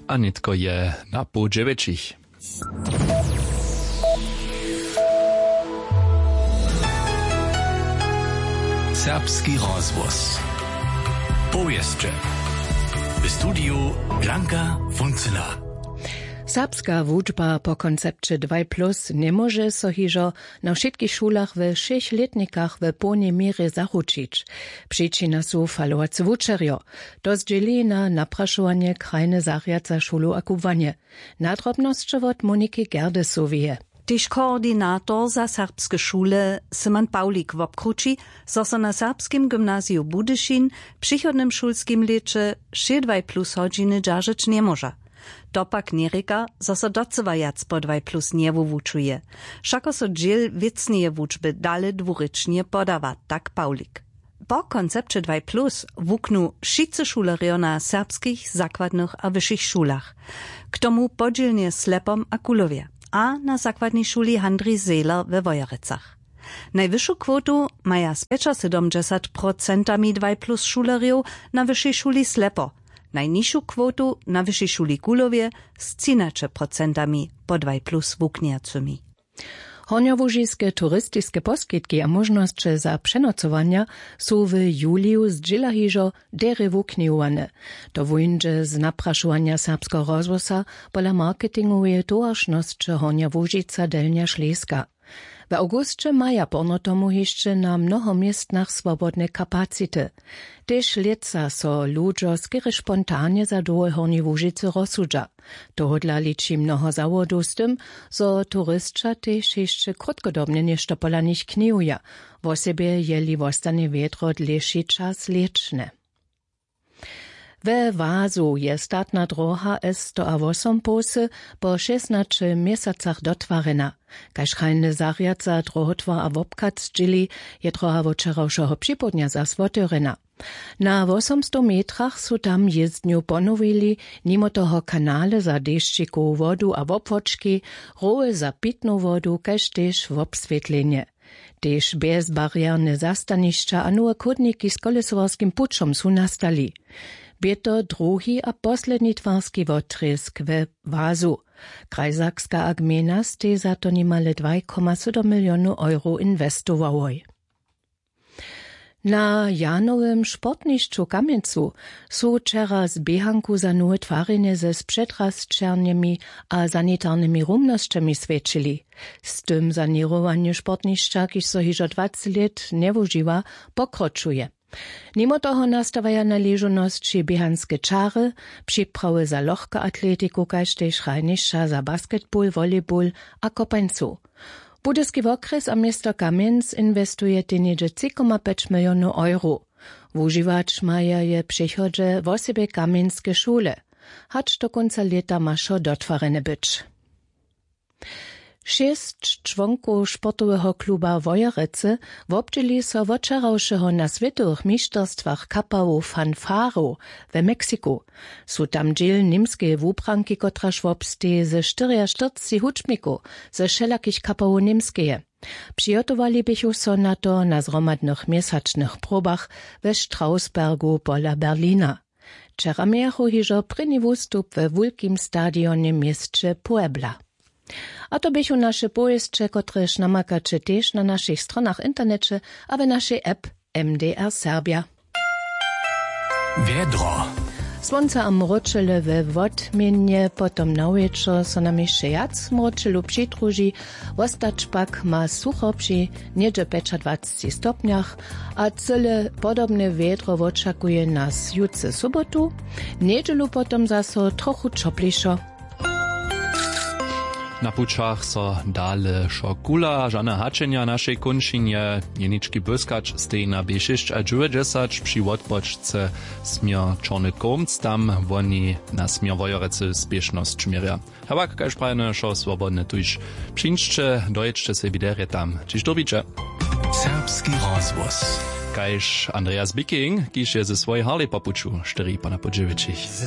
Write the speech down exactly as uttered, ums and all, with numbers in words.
a nitko je na pół dziewięcich. Serbski rozvoz. Powieszcze. W studiu Blanka Funcyna. Serbska wučba po koncepcie dwa plus nie może so hižo na všetkých šulach w šešletnikach w pełnej mierze zaručić. Przyczyna su falovacy wučerjo. To zdzieli na napraszovanie krajne zariaca šulu a kuwanie. Nadrobnosće od Moniki Gerdesovije. Tyž koordynator za serbskie szule Simon Paulik wobkruči, zo so na serbskim gymnazju Budyšin przychodnym szulskim leče še dwa plus hodziny dżarzyć nie może. To pak nie reka, zo so docevajac po dwa plus nie wučuje. Šako so džiel vicnije wučby dale dwurycznie podawa, tak Paulik. Po koncepcie dwa plus wuknu wszyscy szulerio na serbskich, zakładnych a wyższych szulach. K tomu podzielnie slepom a kulowie. A na zakładnej szuli Handri Seeler we Wojerecach. Najwyższą kwotu maja z siedemdziesiąt pięć procent dwa plus szuleriów na wyższej szuli Slepo, najniższą kwotu na wyższej szuli Kulowie z trzynaście procent po dwa plus wukniacymi. Hornjołužiskie turystyczne poskitki a możności za przenocowania są w juliu z dżila hižo derewukniuwane. To wujndzie z napraszowania serbskiego rozwosa pola marketingowej towarzności Hornjołužica Delnia Šleska. W augustie maja ponotomu jeszcze na mnoho miestnach swobodne kapacity. Tež leca so ludzo skiery spontanie za dołe Hornjołužice rozsudza. Tohodla liczy mnoho zawodów z tym, zo turystča tež jeszcze krótkodobnie nieszto pola nich kniuja. Wo sobie jeli wostane wiedro dlejszy czas leczne. We Vazu je statna droha S sto osem posy po šestnaestich miesacach dotwarena. Kaž krajne zariaca drohotwar a wobkat zdźili je droha wočerawšeho připodnia zaswotyrena. Na osemsto metrach su tam jezdnju ponovili, nimo toho kanale za deščiku vodu a wobwočki, roje za pitnu vodu, kaž tež wobsvetlenje. Tež bezbarierne zastanišća a nove chodniki s kolesowarskim pučom su nastali. Bieto drugi a posledni twarski wotrysk we Vazu. Krajsakska gmina ste za to nimale dwa koma siedem milionów euro inwestowałoj. Na Janowym sportniszczu Kamieńcu su wczera z biehanku za nowe twariny ze sprzedrazczerniemi a sanitarnymi rumnościami świadczyli. Z tym zanirowanie sportniszcza, kiż so hižo dwadzieść lat nie wužiwa, pokročuje. Nimo toho nastawaja należoności biehanskie czary, przyprawy za lohka atletiku, kaž tež rajnišća za basketball, volleyball a kopańcu. Budyski okres a miasto Kamienc inwestuje tyniedzie trzy koma pięć milionów euro. Wužiwacz maja je przychodze w osobie kamieńskie szule, hacz do końca leta maszo dotwarene być. Šest członków sportowego kluba Wojerece wobdźeli so wczorajszego na światowych mistrzostwach kapawu fanfaru we Meksyku. Su tam dziel niemskie wubranki, kotraż wobste ze czterdziestu huczmiku, ze wszelakich kapawu niemskie. Przygotowali bychu so na to na zromadnych miesięcznych probach we Strausbergu pola Berlina. Wczera miachu hižo prynny wustup we wielkim stadionie mieście Puebla. A to bychu nasze pojeźdźcze, kotreż namakacze też na naszych stronach internecie, a w naszej app M D R Serbia. Wiedro. Słońce a mroczele we wodmienie, potom na wieczór so nam jeszcze jac mroczelu przydruži, ostać pak ma sucho przy niedzie dwadzieścia stopniach, a cyle podobne wiedro oczekuje nas jutce sobotu, niedzielu potom zaso trochu czoplejszo. Na pučach so dale šokula, žana hačenja našej končinje, jenički Böskač stej na B šesť a dziewięćdziesiąt przy odpočce smier Čorny Komc, tam woni na smier Wojerece spiešnosť čmirja. Hawak, kaž prajne šo swobodne tuž. Przyńczcie, dojedźcie se widerie tam. Čiž dobiče. Serbski rozvoz. Kaž Andreas Bicking, kiž je ze svojej Harley popuču, štyri pana po dziewięćich.